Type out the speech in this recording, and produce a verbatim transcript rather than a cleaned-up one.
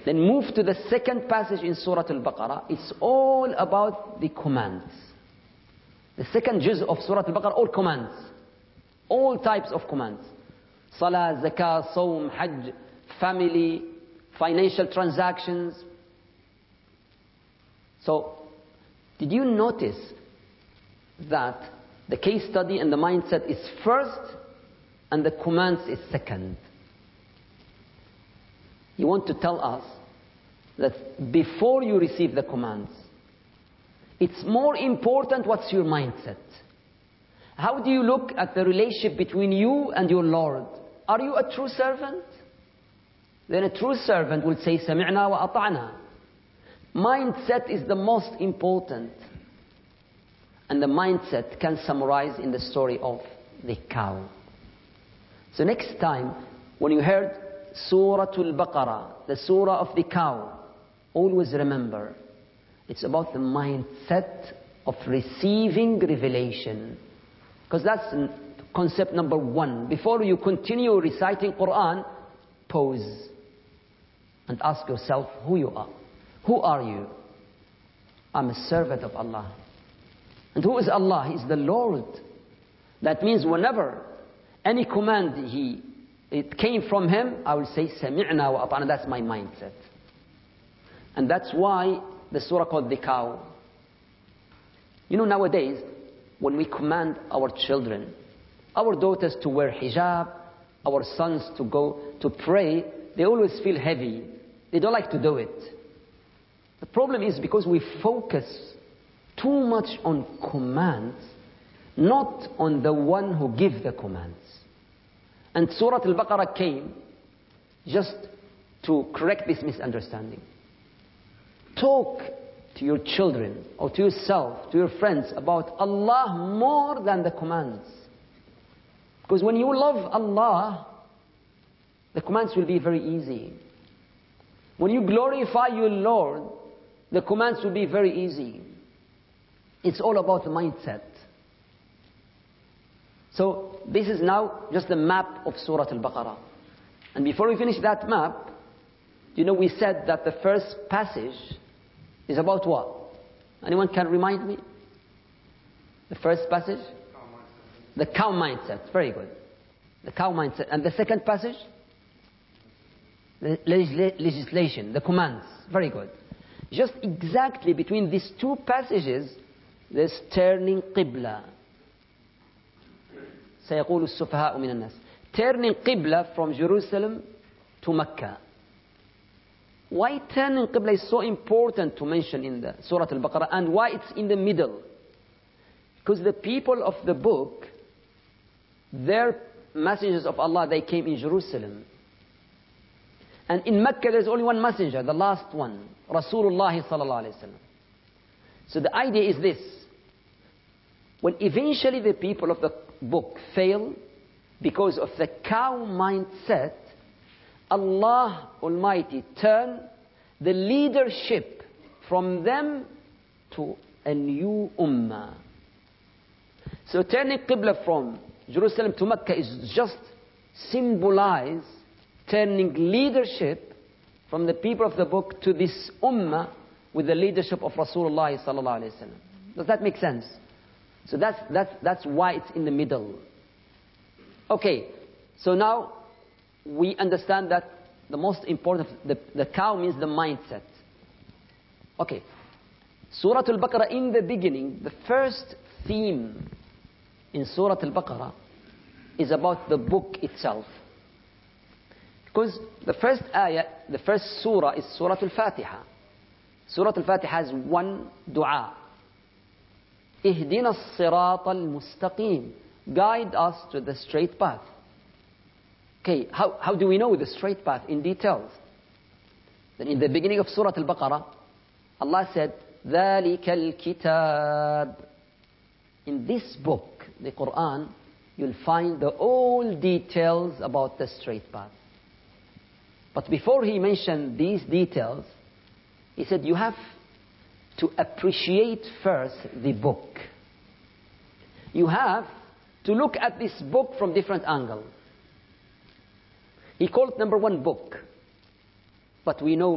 Then move to the second passage in Surah Al-Baqarah. It's all about the commands. The second juz of Surah Al-Baqarah, all commands. All types of commands. Salah, zakah, sawm, hajj, family, financial transactions. So, did you notice that the case study and the mindset is first and the commands is second? You want to tell us that before you receive the commands, it's more important what's your mindset. How do you look at the relationship between you and your Lord? Are you a true servant? Then a true servant will say, سَمِعْنَا وَأَطَعْنَا. Mindset is the most important. And the mindset can summarize in the story of the cow. So next time, when you heard Surah Al-Baqarah, the surah of the cow, always remember, it's about the mindset of receiving revelation. Because that's concept number one. Before you continue reciting Quran, pause and ask yourself who you are. Who are you? I'm a servant of Allah. And who is Allah? He is the Lord. That means whenever any command he it came from Him, I will say, سَمِعْنَا وَأَطَعْنَا. That's my mindset. And that's why the surah called the cow. You know, nowadays, when we command our children, our daughters to wear hijab, our sons to go to pray, they always feel heavy. They don't like to do it. The problem is because we focus too much on commands, not on the one who gives the commands. And Surah Al-Baqarah came just to correct this misunderstanding. Talk to your children or to yourself, to your friends about Allah more than the commands. Because when you love Allah, the commands will be very easy. When you glorify your Lord, the commands will be very easy. It's all about the mindset. So this is now just the map of Surah Al-Baqarah. And before we finish that map, you know, we said that the first passage is about what? Anyone can remind me? The first passage? The cow mindset. Very good. The cow mindset. And the second passage? The legisla- legislation, the commands. Very good. Just exactly between these two passages, there's turning qibla. سيقول السفهاء من الناس. Turning qibla from Jerusalem to Mecca. Why turning qibla is so important to mention in the Surah Al-Baqarah, and why it's in the middle? Because the people of the book, their messengers of Allah, they came in Jerusalem. And in Mecca there's only one messenger, the last one, Rasulullah sallallahu alaihi wasallam. So the idea is this: when eventually the people of the book fail because of the cow mindset, Allah Almighty turned the leadership from them to a new ummah. So turning qibla from Jerusalem to Mecca is just symbolize turning leadership from the people of the book to this ummah with the leadership of Rasulullah sallallahu alaihi wasallam. Does that make sense? So that's, that's, that's why it's in the middle. Okay, so now we understand that the most important, the, the cow means the mindset. Okay, Surah Al-Baqarah, in the beginning, the first theme in Surah Al-Baqarah is about the book itself. Because the first ayah, the first surah is Surah Al-Fatiha. Surah Al-Fatiha has one dua. اهدنا الصراط المستقيم. Guide us to the straight path. Okay, how, how do we know the straight path in details? Then in the beginning of Surah Al-Baqarah, Allah said, ذَلِكَ الْكِتَابِ. In this book, the Quran, you'll find the all details about the straight path. But before he mentioned these details, he said, you have to appreciate first the book. You have to look at this book from different angles. He called it number one book. But we know